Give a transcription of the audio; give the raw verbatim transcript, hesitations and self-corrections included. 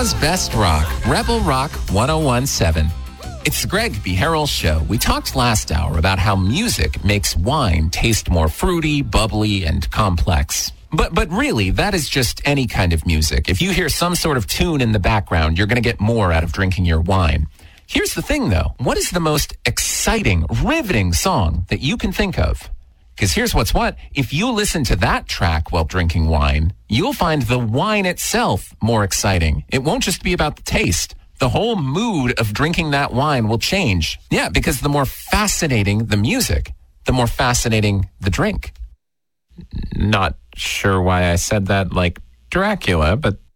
Omaha's best rock, Rebel Rock one oh one point seven. It's the Greg B. Harrell Show. We talked last hour about how music makes wine taste more fruity, bubbly, and complex. But but really, that is just any kind of music. If you hear some sort of tune in the background, you're going to get more out of drinking your wine. Here's the thing, though. What is the most exciting, riveting song that you can think of? Because here's what's what. If you listen to that track while drinking wine, you'll find the wine itself more exciting. It won't just be about the taste. The whole mood of drinking that wine will change. Yeah, because the more fascinating the music, the more fascinating the drink. Not sure why I said that like Dracula, but